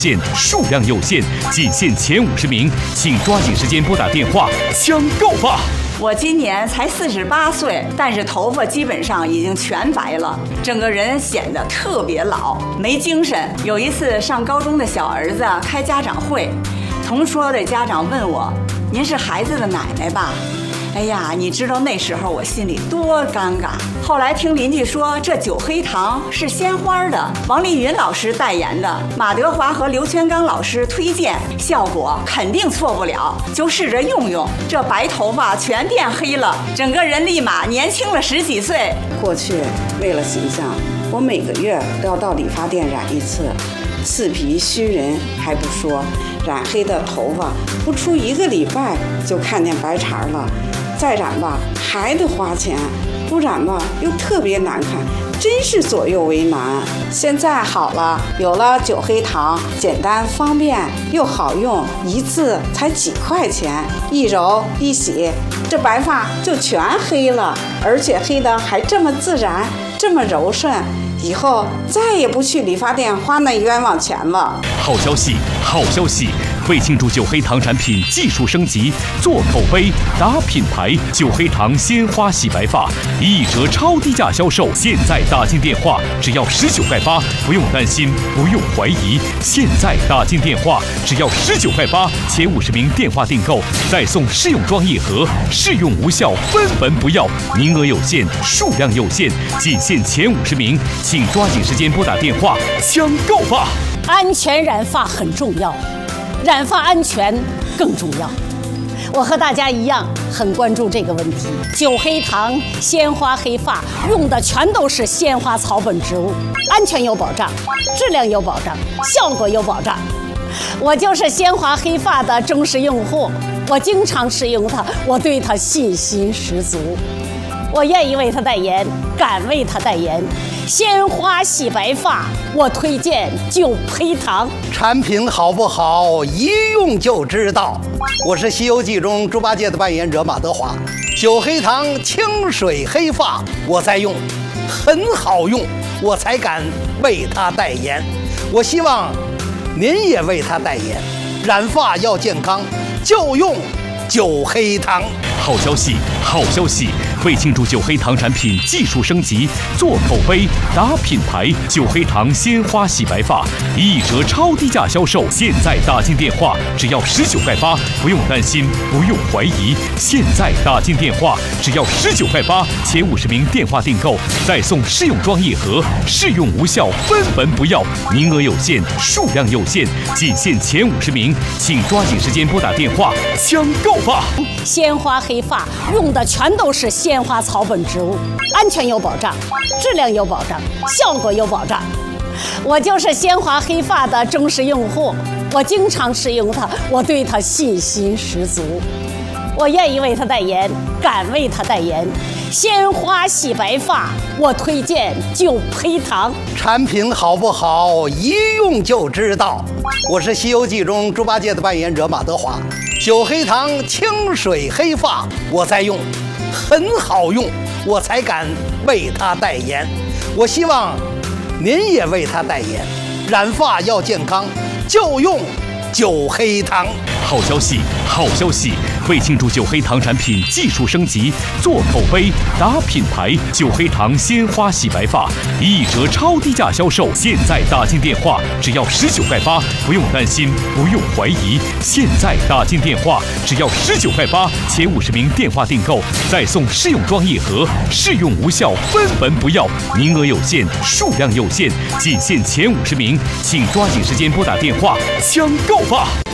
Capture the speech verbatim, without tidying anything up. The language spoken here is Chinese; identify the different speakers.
Speaker 1: 限，数量有限，仅限前五十名，请抓紧时间拨打电话抢购吧！
Speaker 2: 我今年才四十八岁，但是头发基本上已经全白了，整个人显得特别老，没精神。有一次上高中的小儿子开家长会，同桌的家长问我：“您是孩子的奶奶吧？”哎呀，你知道那时候我心里多尴尬。后来听邻居说，这九黑糖是鲜花的，王丽云老师代言的，马德华和刘全刚老师推荐，效果肯定错不了，就试着用用，这白头发全变黑了，整个人立马年轻了十几岁。
Speaker 3: 过去为了形象，我每个月都要到理发店染一次，刺皮虚人还不说，染黑的头发不出一个礼拜就看见白茬了。再染吧还得花钱，不染吧又特别难看，真是左右为难。现在好了，有了九黑糖，简单方便又好用，一次才几块钱，一揉一洗，这白发就全黑了，而且黑的还这么自然，这么柔顺。以后再也不去理发店花那冤枉钱了。
Speaker 1: 好消息，好消息！为庆祝九黑糖产品技术升级，做口碑、打品牌，九黑糖鲜花洗白发一折超低价销售，现在打进电话只要十九块八，不用担心，不用怀疑，现在打进电话只要十九块八，前五十名电话订购再送试用装一盒，试用无效分文不要，名额有限，数量有限，仅限前五十名。请抓紧时间拨打电话抢购吧！
Speaker 4: 安全染发很重要，染发安全更重要。我和大家一样很关注这个问题。九黑糖鲜花黑发用的全都是鲜花草本植物，安全有保障，质量有保障，效果有保障。我就是鲜花黑发的忠实用户，我经常使用它，我对它信心十足。我愿意为它代言，敢为它代言。鲜花洗白发，我推荐九黑糖。
Speaker 5: 产品好不好，一用就知道。我是《西游记》中猪八戒的扮演者马德华。九黑糖清水黑发，我在用，很好用，我才敢为它代言。我希望您也为它代言。染发要健康，就用九黑糖。
Speaker 1: 好消息，好消息！为庆祝九黑糖产品技术升级，做口碑、打品牌，九黑糖鲜花洗白发一折超低价销售，现在打进电话只要十九块八，不用担心，不用怀疑，现在打进电话只要十九块八，前五十名电话订购再送试用装一盒，试用无效分文不要，名额有限，数量有限，仅限前五十名，请抓紧时间拨打电话抢购吧！
Speaker 4: 鲜花黑发用的全都是鲜花草本植物，安全有保障，质量有保障，效果有保障。我就是鲜花黑发的忠实用户，我经常使用它，我对它信心十足。我愿意为它代言，敢为它代言。鲜花洗白发，我推荐九黑糖。
Speaker 5: 产品好不好，一用就知道。我是《西游记》中猪八戒的扮演者马德华。九黑糖清水黑发，我在用，很好用，我才敢为它代言。我希望您也为它代言。染发要健康，就用九黑糖。
Speaker 1: 好消息，好消息！为庆祝九黑糖产品技术升级，做口碑、打品牌，九黑糖鲜花洗白发一折超低价销售，现在打进电话只要十九块八，不用担心，不用怀疑，现在打进电话只要十九块八，前五十名电话订购再送试用装一盒，试用无效分文不要，名额有限，数量有限，仅限前五十名，请抓紧时间拨打电话抢购吧！